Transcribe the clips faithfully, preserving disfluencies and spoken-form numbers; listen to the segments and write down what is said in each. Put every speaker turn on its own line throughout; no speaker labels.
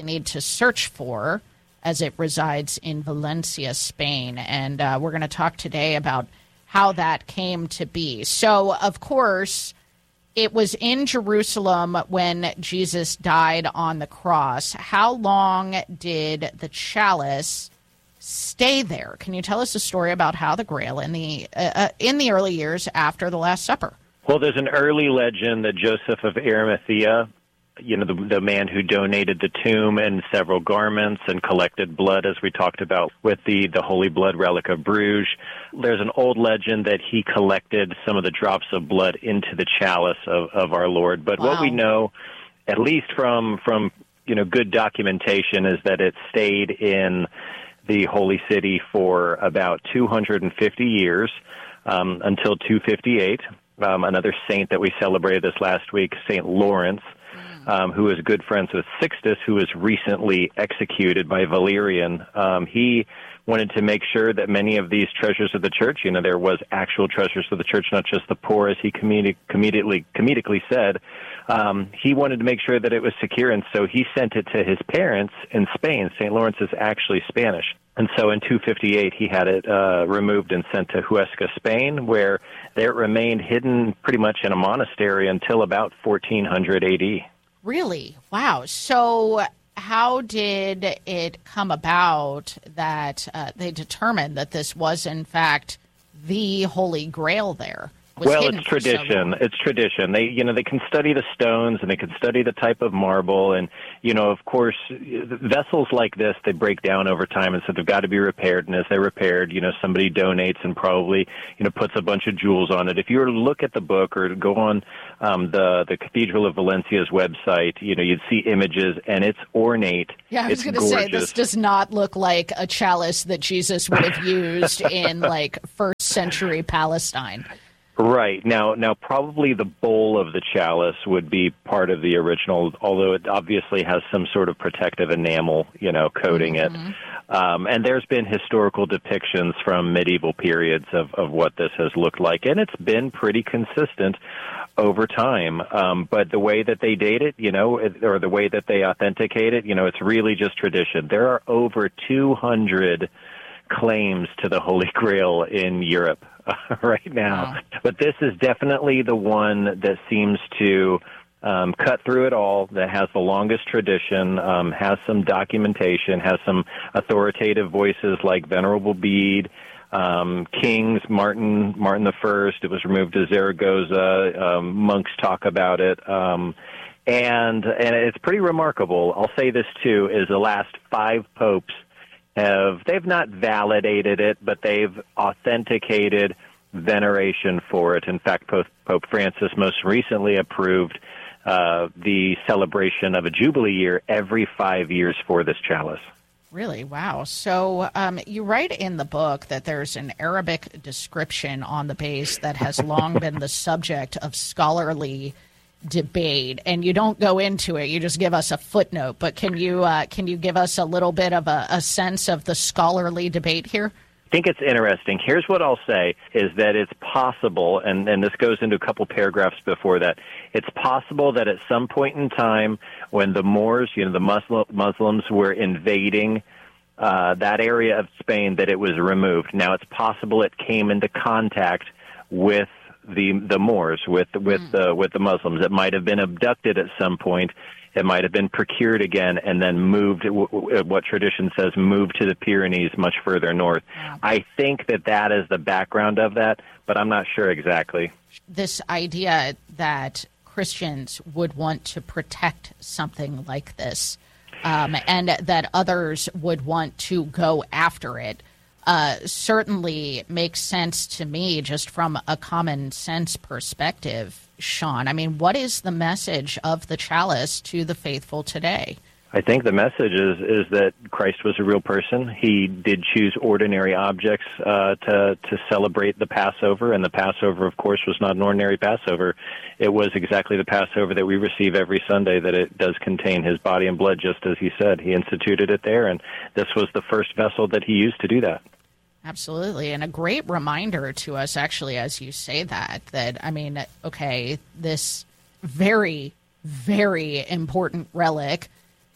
need to search for, as it resides in Valencia, Spain. And uh, we're going to talk today about how that came to be. So, of course, it was in Jerusalem when Jesus died on the cross. How long did the chalice stay there? Can you tell us a story about how the Grail in the uh, uh, in the early years after the Last Supper?
Well, there's an early legend that Joseph of Arimathea, you know, the, the man who donated the tomb and several garments and collected blood, as we talked about with the, the Holy Blood relic of Bruges. There's an old legend that he collected some of the drops of blood into the chalice of, of our Lord. But
wow.
what we know, at least from, from, you know, good documentation, is that it stayed in the Holy City for about two hundred fifty years, um, until two fifty-eight. Um, another saint that we celebrated this last week, Saint Lawrence, Um, who is good friends with Sixtus, who was recently executed by Valerian. Um, he wanted to make sure that many of these treasures of the church, you know, there was actual treasures of the church, not just the poor, as he comedic- comedically, comedically said. Um, he wanted to make sure that it was secure, and so he sent it to his parents in Spain. Saint Lawrence is actually Spanish. And so in two fifty-eight, he had it uh, removed and sent to Huesca, Spain, where there it remained hidden pretty much in a monastery until about fourteen hundred A D.
Really? Wow. So how did it come about that uh, they determined that this was, in fact, the Holy Grail there? Was
well, it's tradition.
So
it's tradition. They, you know, they can study the stones and they can study the type of marble, and you know, of course, vessels like this they break down over time, and so they've got to be repaired. And as they're repaired, you know, somebody donates and probably, you know, puts a bunch of jewels on it. If you were to look at the book or to go on um, the the Cathedral of Valencia's website, you know, you'd see images, and it's ornate.
Yeah, I was going to say this does not look like a chalice that Jesus would have used in like first century Palestine.
Right. Now, now probably the bowl of the chalice would be part of the original, although it obviously has some sort of protective enamel, you know, coating mm-hmm. it. Um, and there's been historical depictions from medieval periods of, of what this has looked like, and it's been pretty consistent over time. Um, but the way that they date it, you know, or the way that they authenticate it, you know, it's really just tradition. There are over two hundred claims to the Holy Grail in Europe uh, right now. Wow. But this is definitely the one that seems to um, cut through it all, that has the longest tradition, um, has some documentation, has some authoritative voices like Venerable Bede, um, kings, Martin, Martin the First. It was removed to Zaragoza. Um, monks talk about it. Um, and, and it's pretty remarkable. I'll say this, too, is the last five popes have, they've not validated it, but they've authenticated veneration for it. In fact, Pope, Pope Francis most recently approved uh, the celebration of a Jubilee year every five years for this chalice.
Really? Wow. So um, you write in the book that there's an Arabic description on the base that has long been the subject of scholarly debate, and you don't go into it, you just give us a footnote, but can you uh, can you give us a little bit of a, a sense of the scholarly debate here?
I think it's interesting. Here's what I'll say, is that it's possible, and, and this goes into a couple paragraphs before that, it's possible that at some point in time when the Moors, you know, the Muslim, Muslims were invading uh, that area of Spain, that it was removed. Now, it's possible it came into contact with the the Moors, with with mm. the with the Muslims. It might have been abducted at some point. It might have been procured again and then moved, what tradition says, moved to the Pyrenees much further north. Wow. I think that that is the background of that, but I'm not sure exactly.
This idea that Christians would want to protect something like this, um, and that others would want to go after it, Uh, certainly makes sense to me just from a common sense perspective, Sean. I mean, what is the message of the chalice to the faithful today?
I think the message is, is that Christ was a real person. He did choose ordinary objects uh, to, to celebrate the Passover, and the Passover, of course, was not an ordinary Passover. It was exactly the Passover that we receive every Sunday, that it does contain his body and blood, just as he said. He instituted it there, and this was the first vessel that he used to do that.
Absolutely, and a great reminder to us, actually, as you say that, that, I mean, okay, this very, very important relic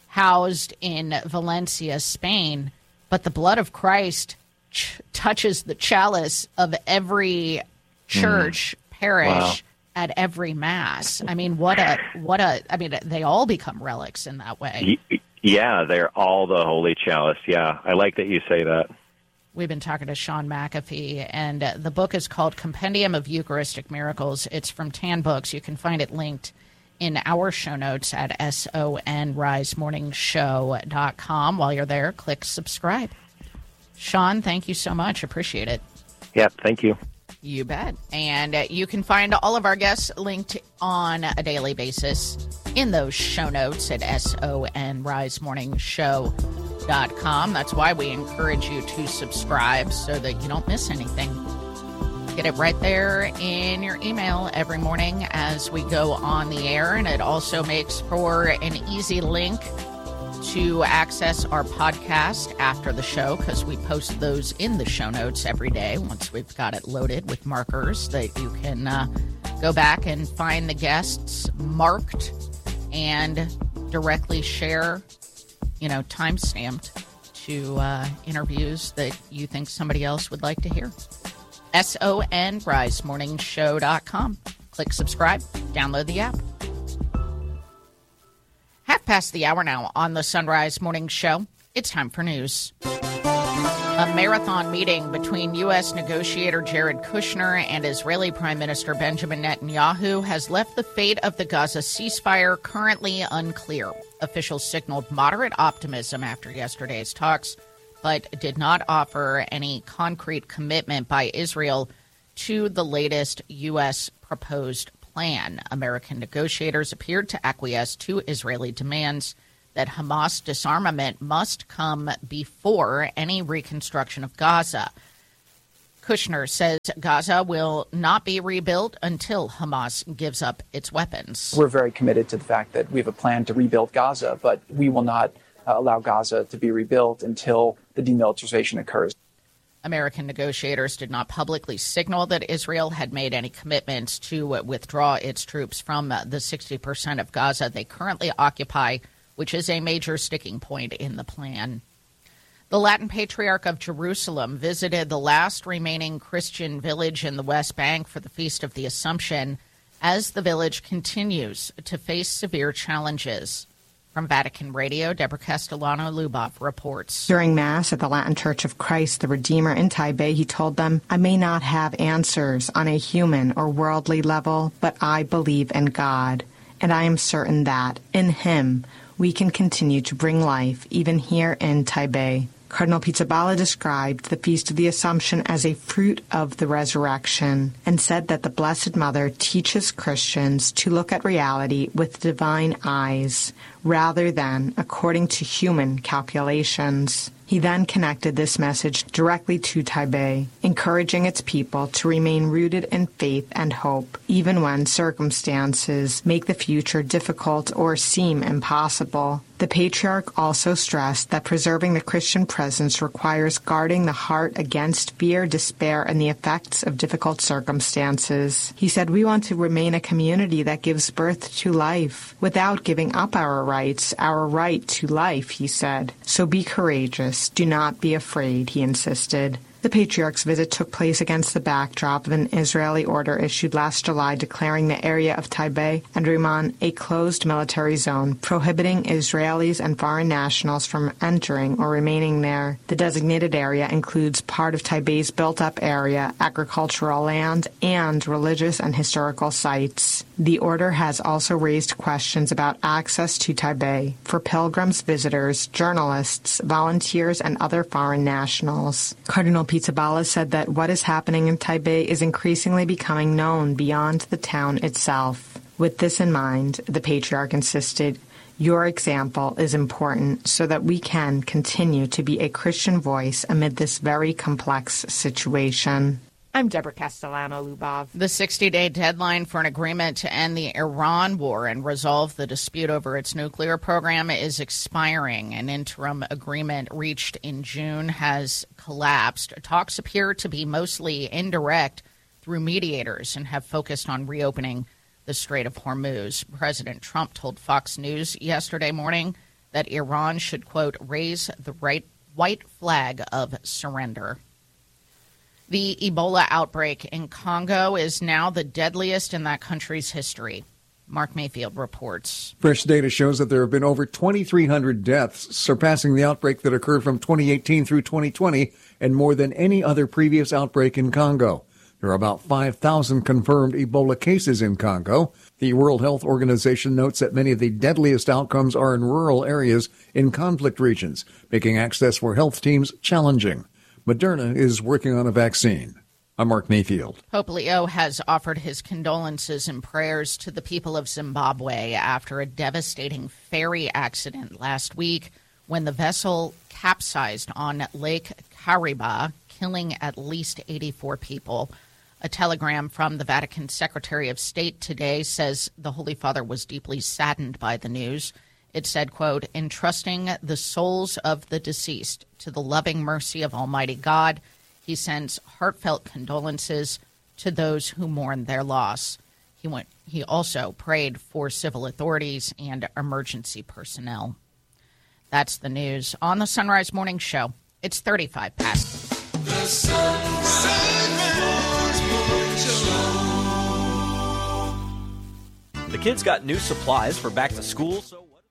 housed in Valencia, Spain, but the blood of Christ ch- touches the chalice of every church, mm. parish, wow. at every mass. I mean, what a, what a, I mean, they all become relics in that way.
Yeah, they're all the holy chalice. Yeah, I like that you say that.
We've been talking to Sean McAfee, and uh, the book is called Compendium of Eucharistic Miracles. It's from Tan Books. You can find it linked in our show notes at sonrise morning show dot com. While you're there, click subscribe. Sean, thank you so much. Appreciate it.
Yeah, thank you.
You bet. And uh, you can find all of our guests linked on a daily basis in those show notes at sonrise morning show dot com. That's why we encourage you to subscribe so that you don't miss anything. Get it right there in your email every morning as we go on the air. And it also makes for an easy link to access our podcast after the show, because we post those in the show notes every day once we've got it loaded with markers that you can uh, go back and find the guests marked and directly share, you know, time-stamped to uh, interviews that you think somebody else would like to hear. sonrise morning show dot com. Click subscribe, download the app. Half past the hour now on the Sunrise Morning Show. It's time for news. A marathon meeting between U S negotiator Jared Kushner and Israeli Prime Minister Benjamin Netanyahu has left the fate of the Gaza ceasefire currently unclear. Officials signaled moderate optimism after yesterday's talks, but did not offer any concrete commitment by Israel to the latest U S proposed plan. American negotiators appeared to acquiesce to Israeli demands that Hamas disarmament must come before any reconstruction of Gaza. Kushner says Gaza will not be rebuilt until Hamas gives up its weapons.
We're very committed to the fact that we have a plan to rebuild Gaza, but we will not uh, allow Gaza to be rebuilt until the demilitarization occurs.
American negotiators did not publicly signal that Israel had made any commitments to withdraw its troops from the sixty percent of Gaza they currently occupy, which is a major sticking point in the plan. The Latin Patriarch of Jerusalem visited the last remaining Christian village in the West Bank for the Feast of the Assumption as the village continues to face severe challenges. From Vatican Radio, Deborah Castellano-Lubov reports.
During Mass at the Latin Church of Christ the Redeemer in Taipei, he told them, "I may not have answers on a human or worldly level, but I believe in God, and I am certain that, in Him, we can continue to bring life, even here in Taipei." Cardinal Pizzaballa described the Feast of the Assumption as a fruit of the resurrection and said that the Blessed Mother teaches Christians to look at reality with divine eyes rather than according to human calculations. He then connected this message directly to Taipei, encouraging its people to remain rooted in faith and hope, even when circumstances make the future difficult or seem impossible. The Patriarch also stressed that preserving the Christian presence requires guarding the heart against fear, despair, and the effects of difficult circumstances. He said, "We want to remain a community that gives birth to life without giving up our rights, our right to life," he said. "So be courageous. Do not be afraid," he insisted. The Patriarch's visit took place against the backdrop of an Israeli order issued last July declaring the area of Taipei and Riman a closed military zone, prohibiting Israelis and foreign nationals from entering or remaining there. The designated area includes part of Taipei's built-up area, agricultural land, and religious and historical sites. The order has also raised questions about access to Taipei for pilgrims, visitors, journalists, volunteers, and other foreign nationals. Cardinal Pizzaballa said that what is happening in Taipei is increasingly becoming known beyond the town itself. With this in mind, the Patriarch insisted, "Your example is important so that we can continue to be a Christian voice amid this very complex situation."
I'm Deborah Castellano-Lubov.
The sixty-day deadline for an agreement to end the Iran war and resolve the dispute over its nuclear program is expiring. An interim agreement reached in June has collapsed. Talks appear to be mostly indirect through mediators and have focused on reopening the Strait of Hormuz. President Trump told Fox News yesterday morning that Iran should, quote, raise the right white flag of surrender. The Ebola outbreak in Congo is now the deadliest in that country's history. Mark Mayfield reports.
Fresh data shows that there have been over twenty-three hundred deaths, surpassing the outbreak that occurred from twenty eighteen through twenty twenty and more than any other previous outbreak in Congo. There are about five thousand confirmed Ebola cases in Congo. The World Health Organization notes that many of the deadliest outcomes are in rural areas in conflict regions, making access for health teams challenging. Moderna is working on a vaccine. I'm Mark Mayfield.
Pope Leo has offered his condolences and prayers to the people of Zimbabwe after a devastating ferry accident last week when the vessel capsized on Lake Kariba, killing at least eighty-four people. A telegram from the Vatican Secretary of State today says the Holy Father was deeply saddened by the news. It said, quote, entrusting the souls of the deceased to the loving mercy of Almighty God, he sends heartfelt condolences to those who mourn their loss. He went, he also prayed for civil authorities and emergency personnel. That's the news on the Sunrise Morning Show. It's thirty-five past.
The Sunrise Morning Show.
The kids got new supplies for back to school, so what?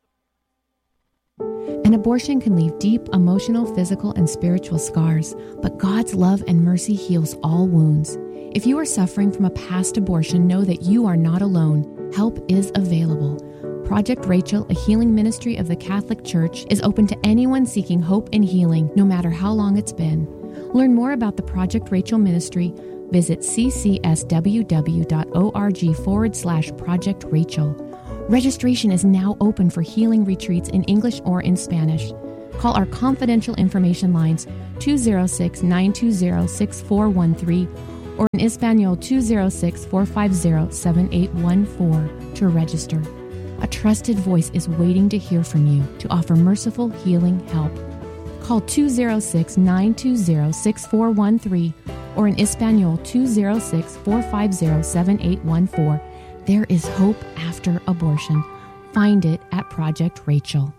An abortion can leave deep emotional, physical, and spiritual scars, but God's love and mercy heals all wounds. If you are suffering from a past abortion, know that you are not alone. Help is available. Project Rachel, a healing ministry of the Catholic Church, is open to anyone seeking hope and healing, no matter how long it's been. Learn more about the Project Rachel ministry. Visit ccsww.org forward slash Project Rachel. Registration is now open for healing retreats in English or in Spanish. Call our confidential information lines two oh six, nine two zero, six four one three or in Espanol two oh six, four five zero, seven eight one four to register. A trusted voice is waiting to hear from you to offer merciful healing help. Call two oh six, nine two zero, six four one three or in Espanol two oh six, four five zero, seven eight one four. There is hope after abortion. Find it at Project Rachel.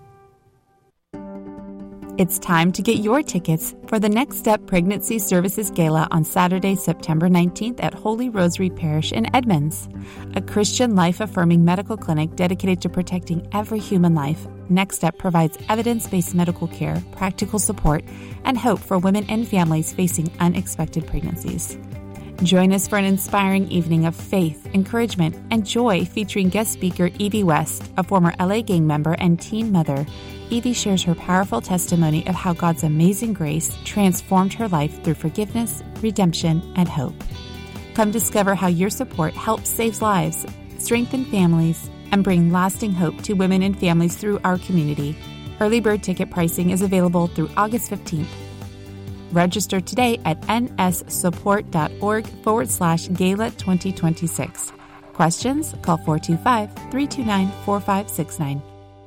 It's time to get your tickets for the Next Step Pregnancy Services Gala on Saturday, September nineteenth at Holy Rosary Parish in Edmonds. A Christian life-affirming medical clinic dedicated to protecting every human life, Next Step provides evidence-based medical care, practical support, and hope for women and families facing unexpected pregnancies. Join us for an inspiring evening of faith, encouragement, and joy featuring guest speaker Evie West, a former L A gang member and teen mother. Evie shares her powerful testimony of how God's amazing grace transformed her life through forgiveness, redemption, and hope. Come discover how your support helps save lives, strengthen families, and bring lasting hope to women and families through our community. Early bird ticket pricing is available through August fifteenth. Register today at nssupport.org forward slash gala 2026. Questions? Call four two five, three two nine, four five six nine.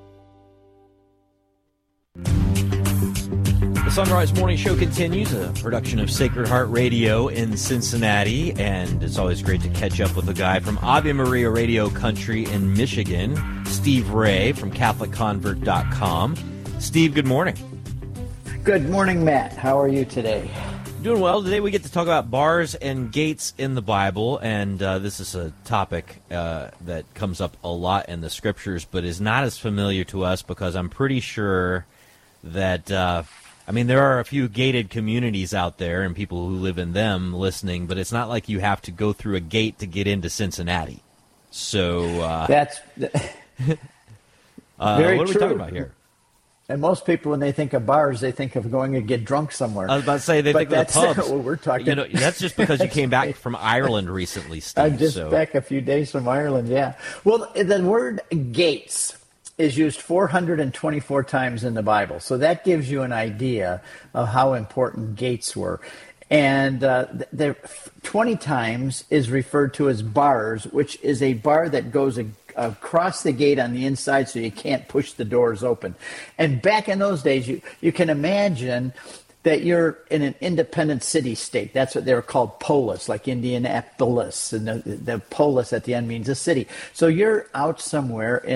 The Sunrise Morning Show continues, a production of Sacred Heart Radio in Cincinnati, and it's always great to catch up with a guy from Ave Maria Radio Country in Michigan, Steve Ray from Catholic Convert dot com. Steve, good morning.
Good morning, Matt. How are you today?
Doing well. Today we get to talk about bars and gates in the Bible, and uh, this is a topic uh, that comes up a lot in the Scriptures, but is not as familiar to us because I'm pretty sure that, uh, I mean, there are a few gated communities out there and people who live in them listening, but it's not like you have to go through a gate to get into Cincinnati. So uh,
that's
uh,
very
what are we
true.
talking about here?
And most people, when they think of bars, they think of going to get drunk somewhere.
I was about to say they
but
think of the
that's
pubs.
Not what we're talking.
You know, that's just because you came back from Ireland recently, Steve.
I'm just
so.
back a few days from Ireland. Yeah. Well, the word gates is used four hundred twenty-four times in the Bible, so that gives you an idea of how important gates were. And uh, there, twenty times is referred to as bars, which is a bar that goes a across the gate on the inside so you can't push the doors open. And back in those days, you, you can imagine that you're in an independent city state. That's what they were called, polis, like Indianapolis. And the, the polis at the end means a city. So you're out somewhere and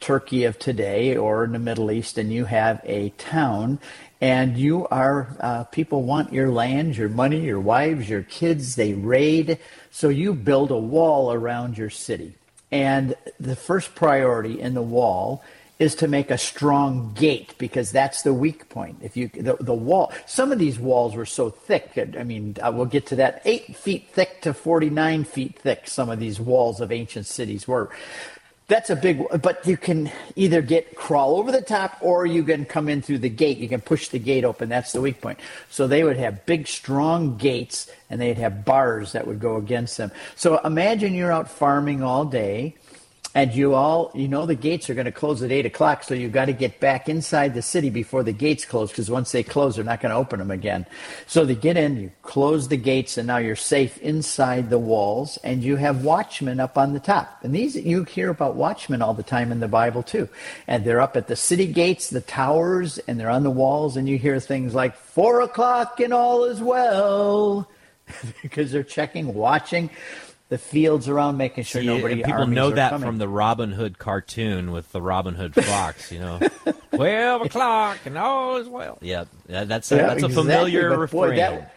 Turkey of today or in the Middle East, and you have a town, and you are, uh, people want your land, your money, your wives, your kids, they raid, so you build a wall around your city. And the first priority in the wall is to make a strong gate, because that's the weak point. If you the, the wall, some of these walls were so thick. I mean, I will get to that. Eight feet thick to forty-nine feet thick. Some of these walls of ancient cities were. That's a big. But you can either get crawl over the top, or you can come in through the gate. You can push the gate open. That's the weak point. So they would have big, strong gates, and they'd have bars that would go against them. So imagine you're out farming all day. And you all, you know, the gates are going to close at eight o'clock, so you've got to get back inside the city before the gates close, because once they close, they're not going to open them again. So they get in, you close the gates, and now you're safe inside the walls, and you have watchmen up on the top. And these, you hear about watchmen all the time in the Bible, too. And they're up at the city gates, the towers, and they're on the walls, and you hear things like, four o'clock and all is well, because they're checking, watching the fields around, making sure
See,
nobody
people
armies
know
are
that
coming.
From the Robin Hood cartoon with the Robin Hood fox, you know, twelve o'clock and all is well. Yeah, that's a,
Yeah,
that's a
exactly,
familiar
but
refrain.
boy, that,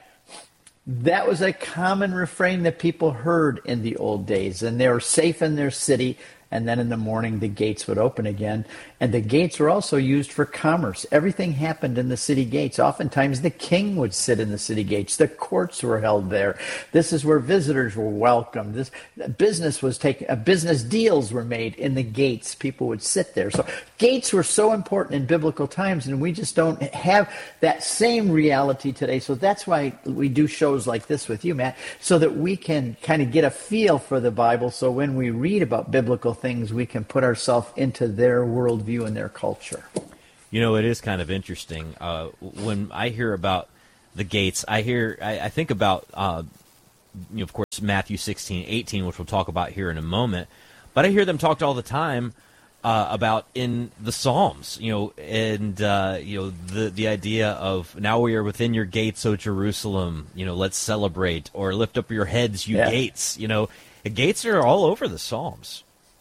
that was a common refrain that people heard in the old days, and they were safe in their city. And then in the morning, the gates would open again. And the gates were also used for commerce. Everything happened in the city gates. Oftentimes, the king would sit in the city gates. The courts were held there. This is where visitors were welcomed. This business was taken. Uh, business deals were made in the gates. People would sit there. So gates were so important in biblical times, and we just don't have that same reality today. So that's why we do shows like this with you, Matt, so that we can kind of get a feel for the Bible. So when we read about biblical things, we can put ourselves into their worldview and their culture.
You know, it is kind of interesting. Uh, when I hear about the gates, I hear, I, I think about, uh, you know, of course, Matthew sixteen, eighteen, which we'll talk about here in a moment. But I hear them talked all the time uh, about in the Psalms, you know, and uh, you know the the idea of now we are within your gates, O Jerusalem. You know, let's celebrate, or lift up your heads, you
yeah.
gates. You know, the gates are all over the Psalms.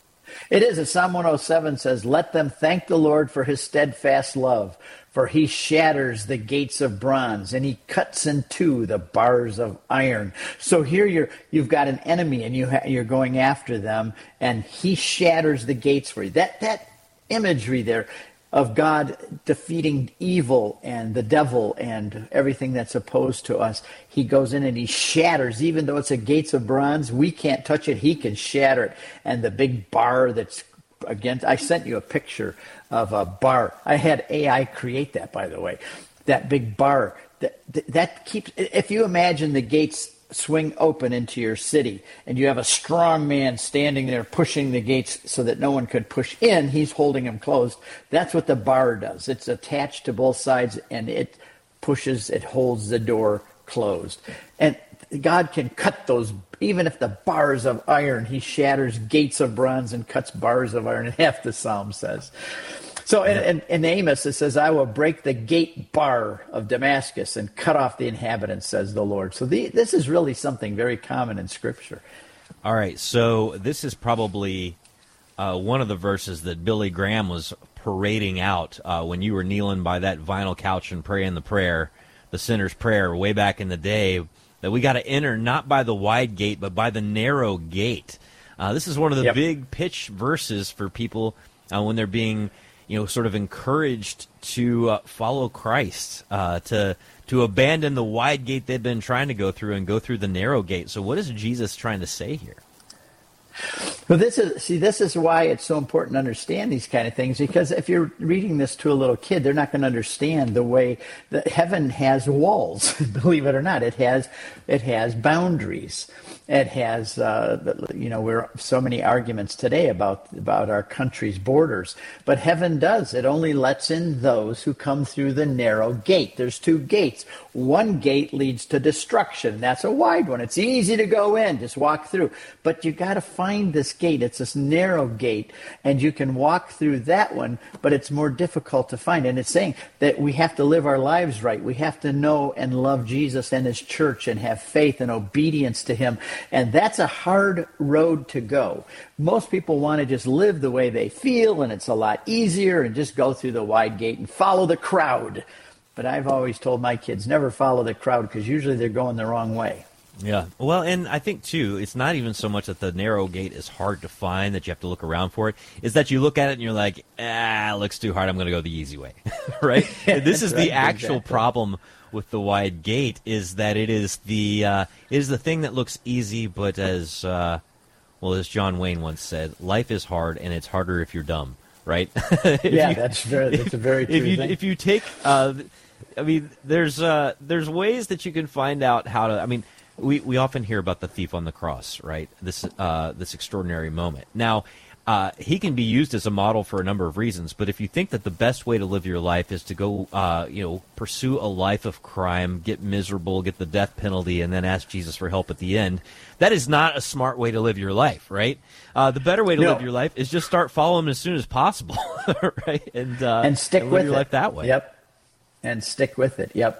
It is, as Psalm one oh seven says, let them thank the Lord for his steadfast love, for he shatters the gates of bronze, and he cuts in two the bars of iron. So here you're, you've got an enemy, and you ha- you're going after them, and he shatters the gates for you. That, that imagery there of God defeating evil and the devil and everything that's opposed to us, he goes in and he shatters. Even though it's a gates of bronze, we can't touch it, he can shatter it. And the big bar that's against, I sent you a picture of a bar. I had A I create that, by the way. That big bar, that, that keeps, if you imagine the gates swing open into your city, and you have a strong man standing there pushing the gates so that no one could push in, he's holding them closed. That's what the bar does. It's attached to both sides, and it pushes, it holds the door closed. And God can cut those, even if the bars of iron, he shatters gates of bronze and cuts bars of iron, half the psalm says. So in, in, in Amos, it says, I will break the gate bar of Damascus and cut off the inhabitants, says the Lord. So the, this is really something very common in Scripture.
All right, so this is probably uh, one of the verses that Billy Graham was parading out uh, when you were kneeling by that vinyl couch and praying the prayer, the sinner's prayer, way back in the day, that we got to enter not by the wide gate, but by the narrow gate. Uh, this is one of the
yep.
big pitch verses for people uh, when they're being, you know, sort of encouraged to uh, follow Christ, uh, to to abandon the wide gate they've been trying to go through and go through the narrow gate. So what is Jesus trying to say here?
Well, this is see, this is why it's so important to understand these kind of things, because if you're reading this to a little kid, they're not going to understand the way that heaven has walls. Believe it or not, it has it has boundaries. It has, uh, you know, we're so many arguments today about about our country's borders, but heaven does. It only lets in those who come through the narrow gate. There's two gates. One gate leads to destruction. That's a wide one. It's easy to go in, just walk through. But you got to find this gate. It's this narrow gate, and you can walk through that one, but it's more difficult to find. And it's saying that we have to live our lives right. We have to know and love Jesus and his church and have faith and obedience to him. And that's a hard road to go. Most people want to just live the way they feel, and it's a lot easier, and just go through the wide gate and follow the crowd. But I've always told my kids, never follow the crowd, because usually they're going the wrong way.
Yeah. Well, and I think, too, it's not even so much that the narrow gate is hard to find, that you have to look around for it. It's that you look at it and you're like, ah, it looks too hard. I'm going to go the easy way. Right? This is the actual exactly. problem with the wide gate, is that it is the uh, it is the thing that looks easy, but as, uh, well, as John Wayne once said, life is hard, and it's harder if you're dumb. Right?
yeah,
you,
that's, very, that's a very true
if you,
thing.
If you take, uh, I mean, there's uh, there's ways that you can find out how to, I mean, We we often hear about the thief on the cross, right? This uh, this extraordinary moment. Now, uh, he can be used as a model for a number of reasons. But if you think that the best way to live your life is to go, uh, you know, pursue a life of crime, get miserable, get the death penalty, and then ask Jesus for help at the end, that is not a smart way to live your life, right? Uh, the better way to
no.
live your life is just start following him as soon as possible, right? And uh,
and stick
and
with
live your
it.
life that way.
Yep, and stick with it. Yep.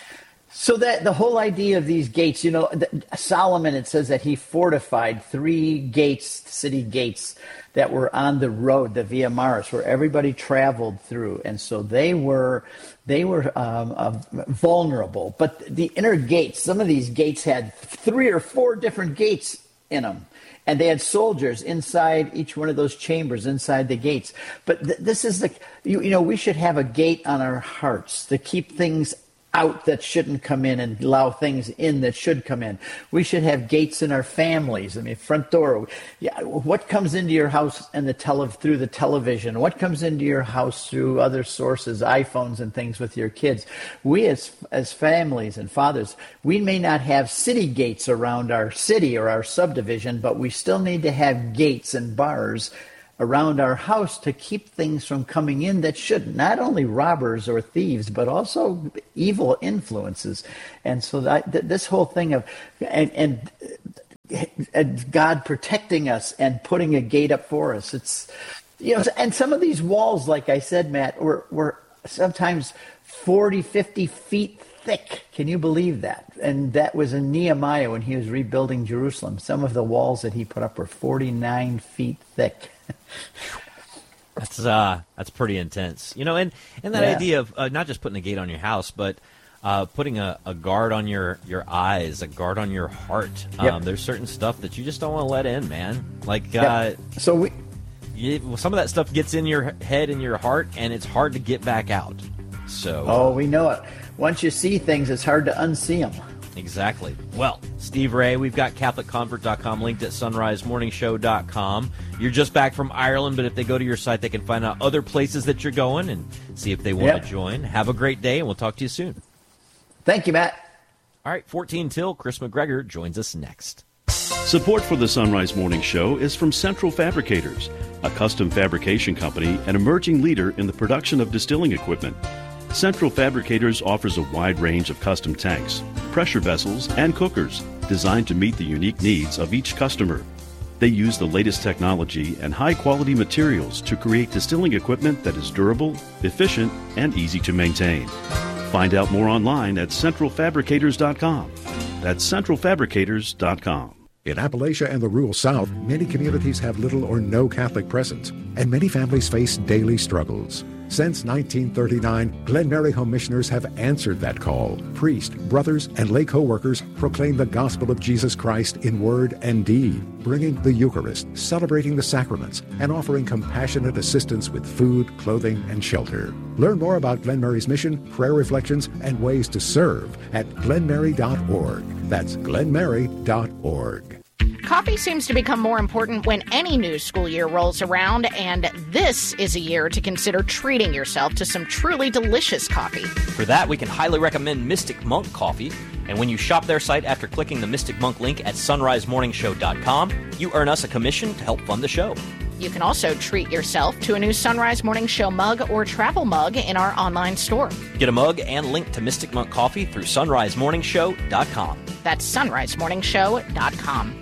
So that the whole idea of these gates, you know, Solomon, it says that he fortified three gates, city gates that were on the road, the Via Maris, where everybody traveled through, and so they were they were um, uh, vulnerable. But the inner gates, some of these gates had three or four different gates in them. And they had soldiers inside each one of those chambers, inside the gates. But th- this is the, you, you know, we should have a gate on our hearts to keep things out that shouldn't come in and allow things in that should come in. We should have gates in our families. I mean, front door. Yeah, what comes into your house and the tele through the television? What comes into your house through other sources, iPhones and things with your kids? We as as families and fathers, we may not have city gates around our city or our subdivision, but we still need to have gates and bars around our house to keep things from coming in that shouldn't. Not only robbers or thieves, but also evil influences. And so that, th- this whole thing of and, and, and God protecting us and putting a gate up for us. It's, you know, and some of these walls, like I said, Matt, were, were sometimes forty, fifty feet thick. Can you believe that? And that was in Nehemiah when he was rebuilding Jerusalem. Some of the walls that he put up were forty-nine feet thick.
That's uh, that's pretty intense, you know, and, and that
yeah.
idea of uh, not just putting a gate on your house, but uh, putting a, a guard on your, your eyes, a guard on your heart.
Yep.
Um, there's certain stuff that you just don't want to let in, man. Like, uh,
yep. so we,
you, well, some of that stuff gets in your head and your heart, and it's hard to get back out. So,
oh, we know it. Once you see things, it's hard to unsee them.
Exactly. Well, Steve Ray, we've got Catholic Convert dot com linked at Sunrise Morning Show dot com. You're just back from Ireland, but if they go to your site, they can find out other places that you're going and see if they want
yep.
to join. Have a great day, and we'll talk to you soon.
Thank you, Matt.
All right, fourteen till. Chris McGregor joins us next.
Support for the Sunrise Morning Show is from Central Fabricators, a custom fabrication company and emerging leader in the production of distilling equipment. Central Fabricators offers a wide range of custom tanks, pressure vessels, and cookers designed to meet the unique needs of each customer. They use the latest technology and high-quality materials to create distilling equipment that is durable, efficient, and easy to maintain. Find out more online at central fabricators dot com. That's central fabricators dot com.
In Appalachia and the rural South, many communities have little or no Catholic presence, and many families face daily struggles. Since nineteen thirty-nine, Glen Mary Home Missioners have answered that call. Priests, brothers, and lay co-workers proclaim the gospel of Jesus Christ in word and deed, bringing the Eucharist, celebrating the sacraments, and offering compassionate assistance with food, clothing, and shelter. Learn more about Glen Mary's mission, prayer reflections, and ways to serve at glen mary dot org. That's glen mary dot org.
Coffee seems to become more important when any new school year rolls around, and this is a year to consider treating yourself to some truly delicious coffee.
For that, we can highly recommend Mystic Monk Coffee, and when you shop their site after clicking the Mystic Monk link at sunrise morning show dot com, you earn us a commission to help fund the show.
You can also treat yourself to a new Sunrise Morning Show mug or travel mug in our online store.
Get a mug and link to Mystic Monk Coffee through sunrise morning show dot com.
That's sunrise morning show dot com.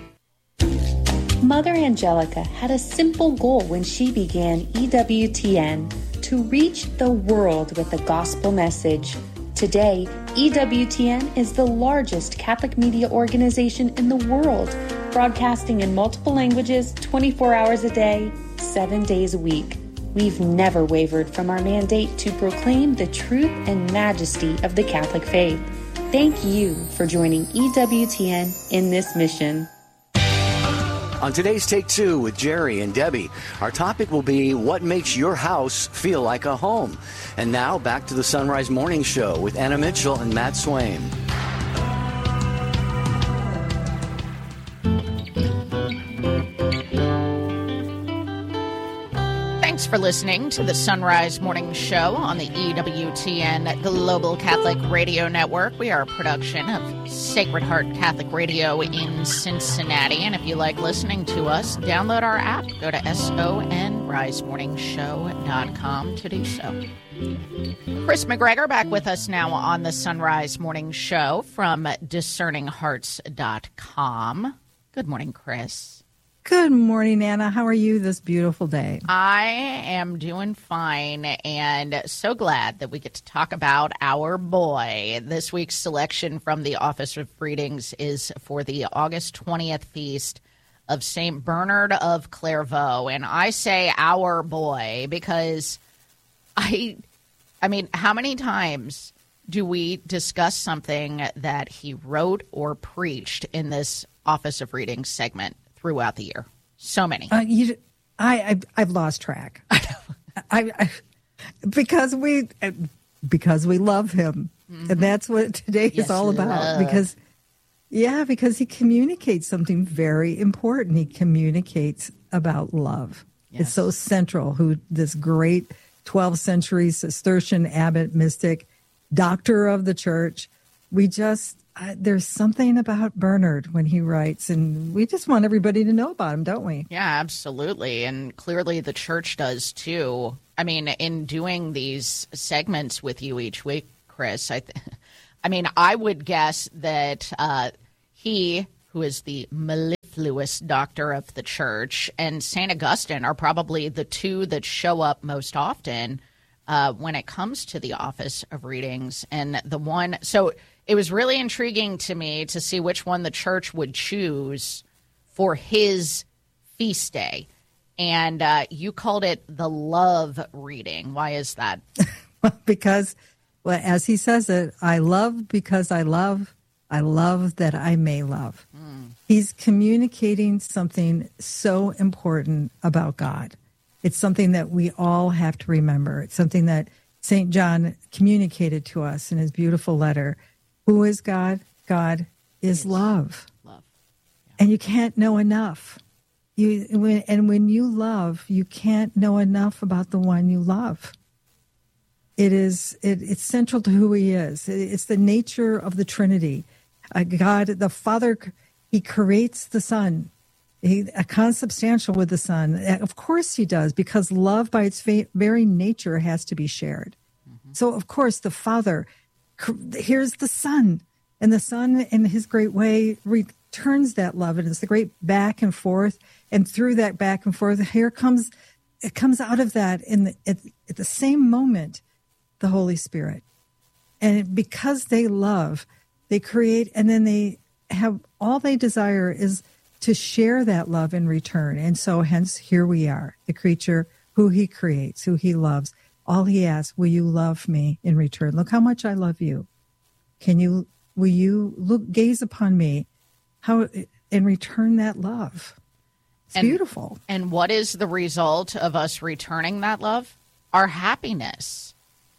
Mother Angelica had a simple goal when she began E W T N: to reach the world with the gospel message. Today, E W T N is the largest Catholic media organization in the world, broadcasting in multiple languages twenty-four hours a day, seven days a week. We've never wavered from our mandate to proclaim the truth and majesty of the Catholic faith. Thank you for joining E W T N in this mission.
On today's Take Two with Jerry and Debbie, our topic will be what makes your house feel like a home. And now back to the Sunrise Morning Show with Anna Mitchell and Matt Swain.
Thanks for listening to the Sunrise Morning Show on the E W T N Global Catholic Radio Network. We are a production of Sacred Heart Catholic Radio in Cincinnati. And if you like listening to us, download our app. Go to S O N rise morning show dot com to do so. Chris McGregor back with us now on the Sunrise Morning Show from discerning hearts dot com. Good morning, Chris.
Good morning, Anna. How are you this beautiful day?
I am doing fine and so glad that we get to talk about our boy. This week's selection from the Office of Readings is for the August twentieth feast of Saint Bernard of Clairvaux. And I say our boy because I, I mean, how many times do we discuss something that he wrote or preached in this Office of Readings segment throughout the year? So many.
Uh, you, I, I've, I've lost track. I, I, because we, because we love him, mm-hmm. and that's what today yes, is all about. Love. Because, yeah, because he communicates something very important. He communicates about love. Yes. It's so central. Who this great twelfth century Cistercian abbot, mystic, doctor of the church. We just. Uh, there's something about Bernard when he writes, and we just want everybody to know about him, don't we?
Yeah, absolutely. And clearly the church does, too. I mean, in doing these segments with you each week, Chris, I, th- I mean, I would guess that uh, he, who is the mellifluous doctor of the church, and Saint Augustine are probably the two that show up most often uh, when it comes to the Office of Readings. And the one, so... It was really intriguing to me to see which one the church would choose for his feast day. And uh, you called it the love reading. Why is that?
Because, well, as he says it, I love because I love, I love that I may love. Mm. He's communicating something so important about God. It's something that we all have to remember. It's something that Saint John communicated to us in his beautiful letter. Who is God? God is yes. love. Love. Yeah. And you can't know enough. You when, and when you love, you can't know enough about the one you love. It is it, it's central to who he is. It, it's the nature of the Trinity. Uh, God, the Father, he creates the Son. He, a consubstantial with the Son. Of course he does, because love by its very nature has to be shared. Mm-hmm. So, of course, the Father... Here's the Son, and the Son in his great way returns that love, and it's the great back and forth, and through that back and forth, here comes, it comes out of that in the, at, at the same moment, the Holy Spirit. And because they love, they create, and then they have, all they desire is to share that love in return. And so hence, here we are, the creature who he creates, who he loves. All he asks, will you love me in return? Look how much I love you. Can you, will you look, gaze upon me, how, and return that love? It's
and,
beautiful.
And what is the result of us returning that love? Our happiness.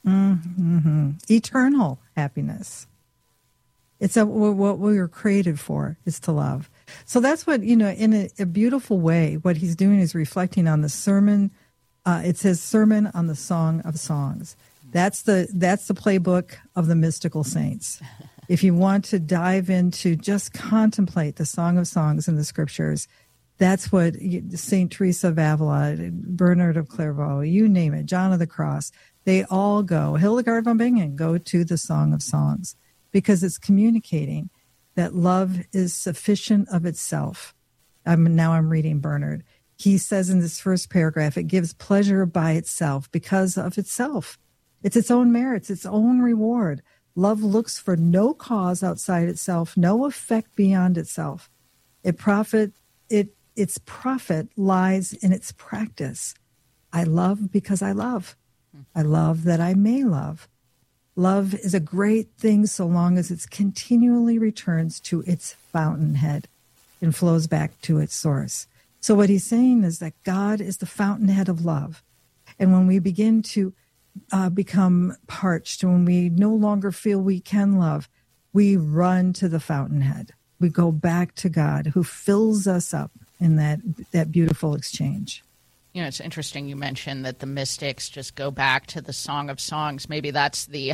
Mm-hmm. Eternal happiness. It's a, what we were created for, is to love. So that's what, you know, in a, a beautiful way, what he's doing is reflecting on the sermon. Uh, it says Sermon on the Song of Songs. That's the that's the playbook of the mystical saints. If you want to dive into just contemplate the Song of Songs in the Scriptures, that's what Saint Teresa of Avila, Bernard of Clairvaux, you name it, John of the Cross, they all go. Hildegard von Bingen go to the Song of Songs because it's communicating that love is sufficient of itself. I'm, now I'm reading Bernard. He says in this first paragraph, it gives pleasure by itself because of itself. It's its own merits, its own reward. Love looks for no cause outside itself, no effect beyond itself. It profit, it, its profit lies in its practice. I love because I love. I love that I may love. Love is a great thing so long as it continually returns to its fountainhead and flows back to its source. So what he's saying is that God is the fountainhead of love. And when we begin to uh, become parched, when we no longer feel we can love, we run to the fountainhead. We go back to God who fills us up in that, that beautiful exchange.
You know, it's interesting you mentioned that the mystics just go back to the Song of Songs. Maybe that's the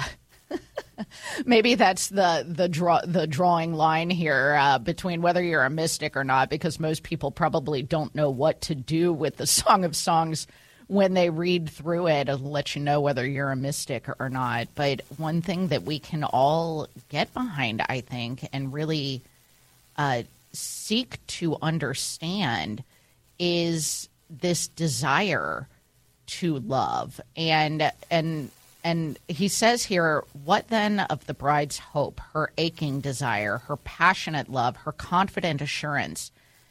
maybe that's the the draw the drawing line here uh, between whether you're a mystic or not, because most people probably don't know what to do with the Song of Songs when they read through it. It'll let you know whether you're a mystic or not. But one thing that we can all get behind, I think, and really uh, seek to understand is this desire to love. And and and he says here, what then of the bride's hope, her aching desire, her passionate love, her confident assurance?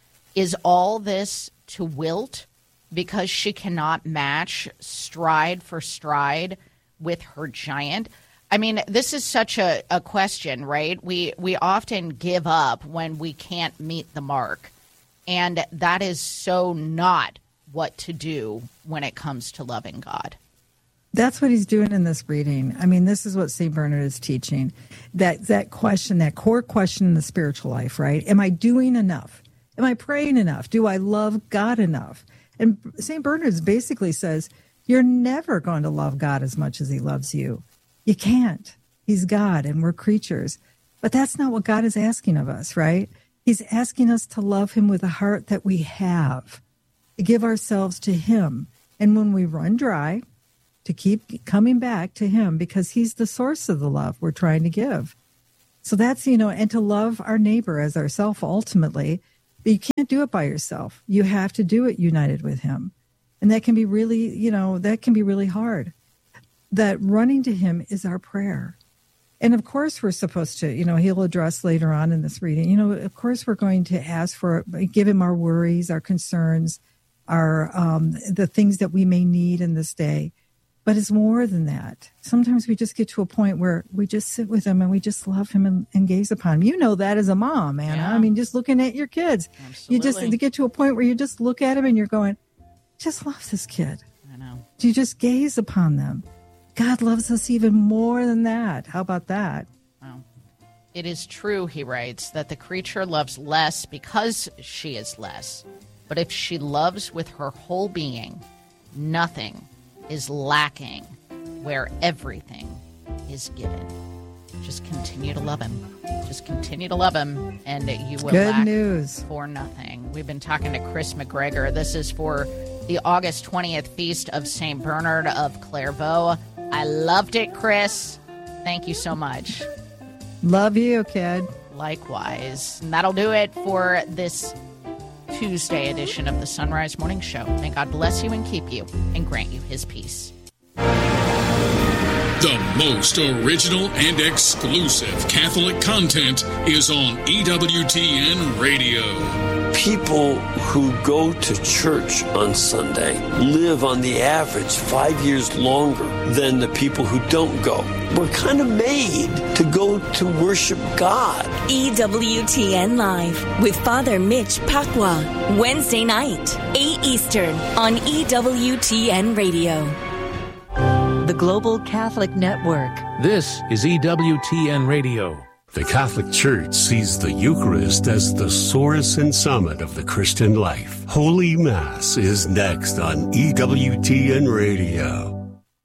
Is all this to wilt because she cannot match stride for stride with her giant? I mean, this is such a, a question, right? We we often give up when we can't meet the mark. And that is so not what to do when it comes to loving God.
That's what he's doing in this reading. I mean, this is what Saint Bernard is teaching. That that question, that core question in the spiritual life, right? Am I doing enough? Am I praying enough? Do I love God enough? And Saint Bernard basically says, you're never going to love God as much as he loves you. You can't. He's God and we're creatures. But that's not what God is asking of us, right? He's asking us to love him with a heart that we have, to give ourselves to him. And when we run dry, to keep coming back to him because he's the source of the love we're trying to give. So that's, you know, and to love our neighbor as ourself ultimately. But you can't do it by yourself. You have to do it united with him. And that can be really, you know, that can be really hard. That running to him is our prayer. And of course, we're supposed to, you know, he'll address later on in this reading, you know, of course, we're going to ask for, give him our worries, our concerns, our, um, the things that we may need in this day. But it's more than that. Sometimes we just get to a point where we just sit with him and we just love him and, and gaze upon him. You know that as a mom, Anna.
Yeah.
I mean, just looking at your kids.
Absolutely.
You just you get to a point where you just look at him and you're going, just love this kid.
I know.
You just gaze upon them. God loves us even more than that. How about that?
Wow. It is true, he writes, that the creature loves less because she is less. But if she loves with her whole being, nothing is lacking where everything is given. Just continue to love him. Just continue to love him, and you will
Good
lack
news.
for nothing. We've been talking to Chris McGregor. This is for the August twentieth Feast of Saint Bernard of Clairvaux. I loved it, Chris. Thank you so much.
Love you, kid.
Likewise. And that'll do it for this Tuesday edition of the Sunrise Morning Show. May God bless you and keep you and grant you his peace.
The most original and exclusive Catholic content is on E W T N Radio.
People who go to church on Sunday live on the average five years longer than the people who don't go. We're kind of made to go to worship God.
E W T N Live with Father Mitch Pacwa. Wednesday night, eight Eastern on E W T N Radio.
The Global Catholic Network.
This is E W T N Radio.
The Catholic Church sees the Eucharist as the source and summit of the Christian life. Holy Mass is next on E W T N Radio.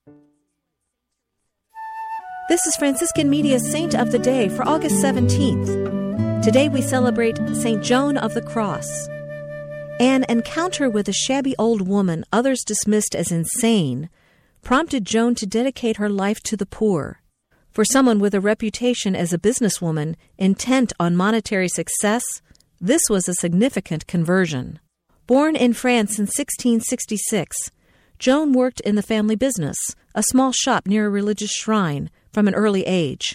This is Franciscan Media's Saint of the Day for August seventeenth. Today we celebrate Saint Joan of the Cross. An encounter with a shabby old woman others dismissed as insane prompted Joan to dedicate her life to the poor. For someone with a reputation as a businesswoman intent on monetary success, this was a significant conversion. Born in France in sixteen sixty-six, Joan worked in the family business, a small shop near a religious shrine, from an early age.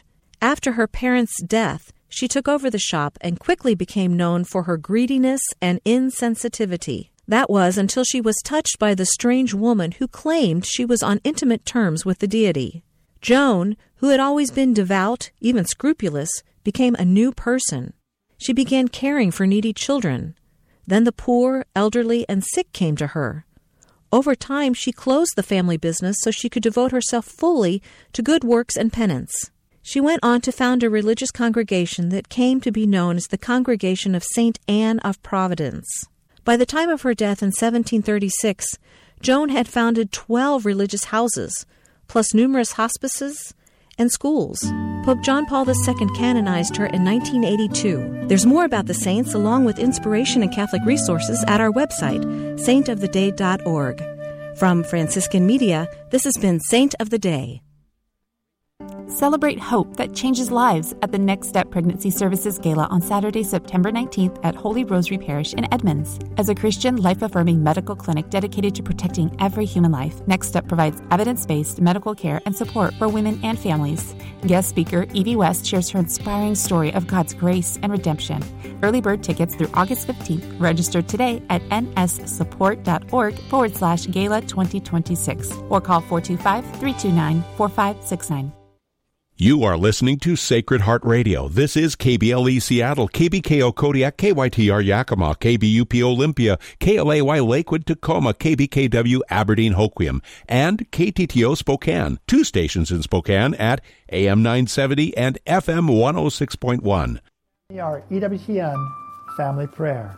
After her parents' death, she took over the shop and quickly became known for her greediness and insensitivity. That was until she was touched by the strange woman who claimed she was on intimate terms with the deity. Joan, who had always been devout, even scrupulous, became a new person. She began caring for needy children. Then the poor, elderly, and sick came to her. Over time, she closed the family business so she could devote herself fully to good works and penance. She went on to found a religious congregation that came to be known as the Congregation of Saint Anne of Providence. By the time of her death in seventeen thirty-six, Joan had founded twelve religious houses, plus numerous hospices and schools. Pope John Paul the Second canonized her in nineteen eighty-two. There's more about the saints, along with inspiration and Catholic resources, at our website, saint of the day dot org. From Franciscan Media, this has been Saint of the Day.
Celebrate hope that changes lives at the Next Step Pregnancy Services Gala on Saturday, September nineteenth at Holy Rosary Parish in Edmonds. As a Christian, life-affirming medical clinic dedicated to protecting every human life, Next Step provides evidence-based medical care and support for women and families. Guest speaker Evie West shares her inspiring story of God's grace and redemption. Early bird tickets through August fifteenth. Register today at nssupport.org forward slash gala 2026 or call four two five, three two nine, four five six nine.
You are listening to Sacred Heart Radio. This is K B L E Seattle, K B K O Kodiak, K Y T R Yakima, K B U P Olympia, K L A Y Lakewood, Tacoma, K B K W Aberdeen, Hoquiam, and K T T O Spokane. Two stations in Spokane at A M nine seventy and F M one oh six point one.
Our E W T N Family Prayer.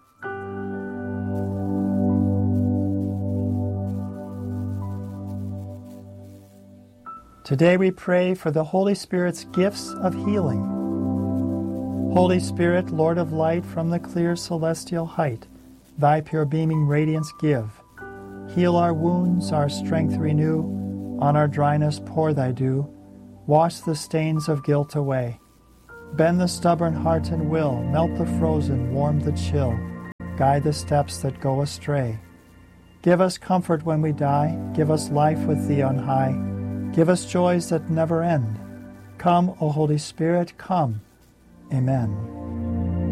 Today we pray for the Holy Spirit's gifts of healing. Holy Spirit, Lord of light, from the clear celestial height, thy pure beaming radiance give. Heal our wounds, our strength renew, on our dryness pour thy dew, wash the stains of guilt away. Bend the stubborn heart and will, melt the frozen, warm the chill, guide the steps that go astray. Give us comfort when we die, give us life with thee on high, give us joys that never end. Come, O Holy Spirit, come. Amen.